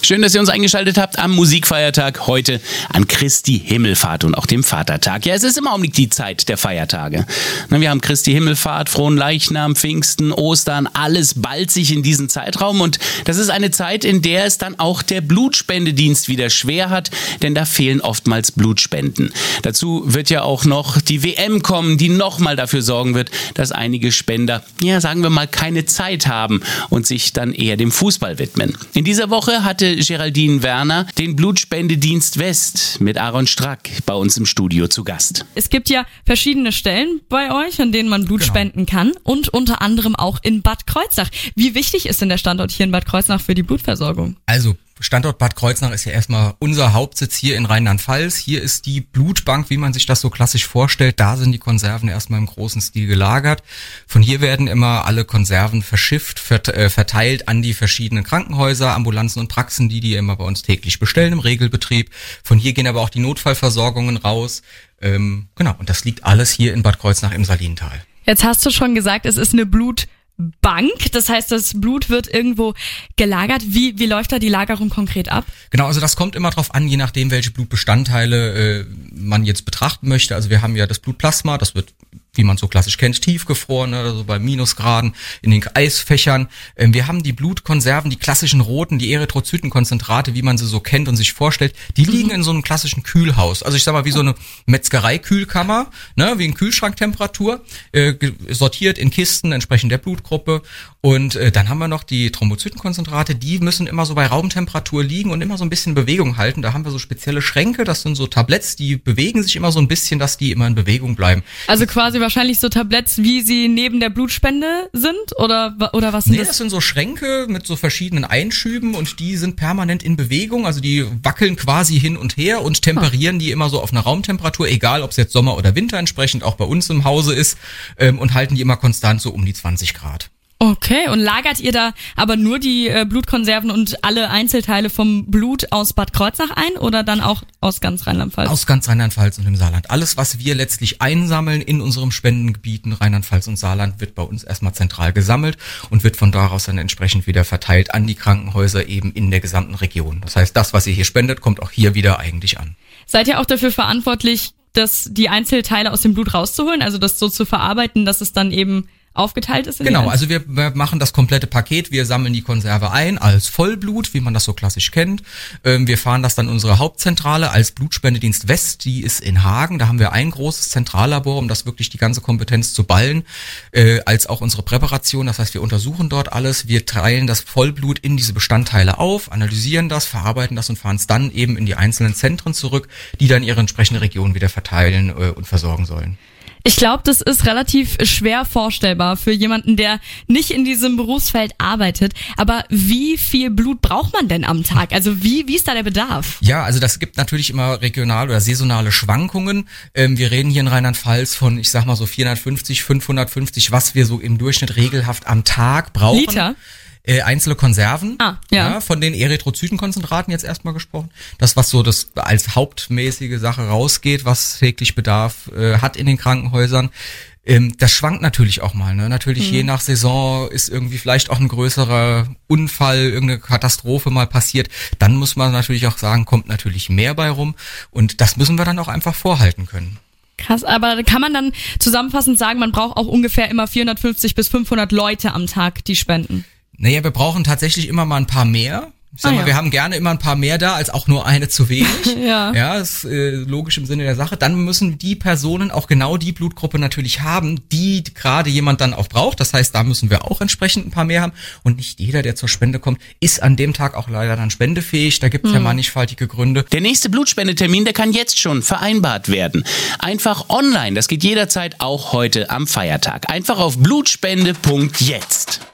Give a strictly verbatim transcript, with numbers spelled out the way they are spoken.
Schön, dass ihr uns eingeschaltet habt am Musikfeiertag heute an Christi Himmelfahrt und auch dem Vatertag. Ja, es ist immer um die Zeit der Feiertage. Wir haben Christi Himmelfahrt, Fronleichnam, Pfingsten, Ostern, alles ballt sich in diesen Zeitraum und das ist eine Zeit, in der es dann auch der Blutspendedienst wieder schwer hat, denn da fehlen oftmals Blutspenden. Dazu wird ja auch noch die W M kommen, die nochmal dafür sorgen wird, dass einige Spender, ja, sagen wir mal, keine Zeit haben und sich dann eher dem Fußball widmen. In dieser Woche hatte Geraldine Werner den Blutspendedienst West mit Aaron Strack bei uns im Studio zu Gast. Es gibt ja verschiedene Stellen bei euch, an denen man Blut genau. spenden kann und unter anderem auch in Bad Kreuznach. Wie wichtig ist denn der Standort hier in Bad Kreuznach für die Blutversorgung? Also Standort Bad Kreuznach ist ja erstmal unser Hauptsitz hier in Rheinland-Pfalz. Hier ist die Blutbank, wie man sich das so klassisch vorstellt. Da sind die Konserven erstmal im großen Stil gelagert. Von hier werden immer alle Konserven verschifft, verteilt an die verschiedenen Krankenhäuser, Ambulanzen und Praxen, die die immer bei uns täglich bestellen im Regelbetrieb. Von hier gehen aber auch die Notfallversorgungen raus. Ähm, genau, und das liegt alles hier in Bad Kreuznach im Salintal. Jetzt hast du schon gesagt, es ist eine Blut Bank, das heißt, das Blut wird irgendwo gelagert. Wie wie läuft da die Lagerung konkret ab? Genau, also das kommt immer drauf an, je nachdem, welche Blutbestandteile äh, man jetzt betrachten möchte. Also wir haben ja das Blutplasma, das wird, wie man so klassisch kennt, tiefgefroren, also bei Minusgraden in den Eisfächern. Ähm, wir haben die Blutkonserven, die klassischen roten, die Erythrozytenkonzentrate, wie man sie so kennt und sich vorstellt, die mhm. liegen in so einem klassischen Kühlhaus. Also ich sag mal, wie so eine Metzgerei-Kühlkammer, ne, wie in Kühlschranktemperatur, äh, sortiert in Kisten entsprechend der Blutgruppe. Und äh, dann haben wir noch die Thrombozytenkonzentrate, die müssen immer so bei Raumtemperatur liegen und immer so ein bisschen Bewegung halten. Da haben wir so spezielle Schränke, das sind so Tabletts, die bewegen sich immer so ein bisschen, dass die immer in Bewegung bleiben. Also quasi wahrscheinlich so Tabletts, wie sie neben der Blutspende sind? Oder, oder was sind nee, das? das sind so Schränke mit so verschiedenen Einschüben und die sind permanent in Bewegung. Also die wackeln quasi hin und her und temperieren ah. die immer so auf einer Raumtemperatur, egal ob es jetzt Sommer oder Winter entsprechend auch bei uns im Hause ist, ähm, und halten die immer konstant so um die zwanzig Grad. Okay, und lagert ihr da aber nur die äh, Blutkonserven und alle Einzelteile vom Blut aus Bad Kreuznach ein oder dann auch aus ganz Rheinland-Pfalz? Aus ganz Rheinland-Pfalz und dem Saarland. Alles, was wir letztlich einsammeln in unserem Spendengebieten Rheinland-Pfalz und Saarland, wird bei uns erstmal zentral gesammelt und wird von daraus dann entsprechend wieder verteilt an die Krankenhäuser eben in der gesamten Region. Das heißt, das, was ihr hier spendet, kommt auch hier wieder eigentlich an. Seid ihr auch dafür verantwortlich, dass die Einzelteile aus dem Blut rauszuholen, also das so zu verarbeiten, dass es dann eben aufgeteilt ist? In genau, also wir, wir machen das komplette Paket. Wir sammeln die Konserve ein als Vollblut, wie man das so klassisch kennt. Ähm, wir fahren das dann in unsere Hauptzentrale als Blutspendedienst West, die ist in Hagen. Da haben wir ein großes Zentrallabor, um das wirklich die ganze Kompetenz zu ballen, äh, als auch unsere Präparation. Das heißt, wir untersuchen dort alles. Wir teilen das Vollblut in diese Bestandteile auf, analysieren das, verarbeiten das und fahren es dann eben in die einzelnen Zentren zurück, die dann ihre entsprechende Region wieder verteilen äh, und versorgen sollen. Ich glaube, das ist relativ schwer vorstellbar für jemanden, der nicht in diesem Berufsfeld arbeitet. Aber wie viel Blut braucht man denn am Tag? Also wie wie ist da der Bedarf? Ja, also das gibt natürlich immer regional oder saisonale Schwankungen. Ähm, wir reden hier in Rheinland-Pfalz von, ich sag mal so vierhundertfünfzig, fünfhundertfünfzig, was wir so im Durchschnitt regelhaft am Tag brauchen. Liter? Äh, einzelne Konserven, ah, ja. Ja, von den Erythrozytenkonzentraten jetzt erstmal gesprochen. Das, was so das als hauptmäßige Sache rausgeht, was täglich Bedarf äh, hat in den Krankenhäusern. Ähm, das schwankt natürlich auch mal. Ne? Natürlich mhm. je nach Saison ist irgendwie vielleicht auch ein größerer Unfall, irgendeine Katastrophe mal passiert. Dann muss man natürlich auch sagen, kommt natürlich mehr bei rum. Und das müssen wir dann auch einfach vorhalten können. Krass, aber kann man dann zusammenfassend sagen, man braucht auch ungefähr immer vierhundertfünfzig bis fünfhundert Leute am Tag, die spenden? Naja, wir brauchen tatsächlich immer mal ein paar mehr. Ich sag ah, mal, ja. wir haben gerne immer ein paar mehr da, als auch nur eine zu wenig. ja. Ja, ist äh, logisch im Sinne der Sache. Dann müssen die Personen auch genau die Blutgruppe natürlich haben, die gerade jemand dann auch braucht. Das heißt, da müssen wir auch entsprechend ein paar mehr haben. Und nicht jeder, der zur Spende kommt, ist an dem Tag auch leider dann spendefähig. Da gibt es hm. ja mannigfaltige Gründe. Der nächste Blutspendetermin, der kann jetzt schon vereinbart werden. Einfach online. Das geht jederzeit, auch heute am Feiertag. Einfach auf blutspende punkt jetzt.